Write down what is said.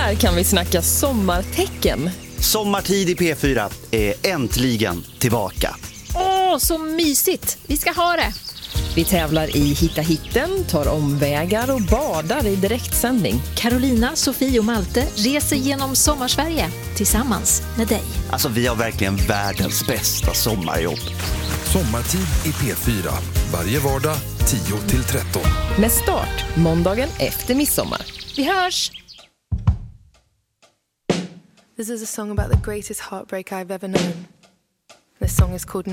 Här kan vi snacka sommartecken. Sommartid i P4 är äntligen tillbaka. Så mysigt. Vi ska ha det. Vi tävlar i Hitta hitten, tar omvägar och badar i direktsändning. Carolina, Sofie och Malte reser genom Sommarsverige tillsammans med dig. Alltså vi har verkligen världens bästa sommarjobb. Sommartid i P4. Varje vardag 10-13. Med start måndagen efter midsommar. Vi hörs! This is a song about the greatest heartbreak I've ever known. This song is called